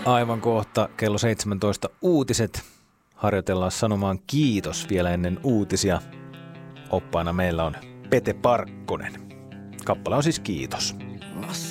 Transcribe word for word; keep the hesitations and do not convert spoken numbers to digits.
Aivan kohta kello seitsemäntoista uutiset. Harjoitellaan sanomaan kiitos vielä ennen uutisia. Oppaana meillä on Pete Parkkonen. Kappale on siis Kiitos.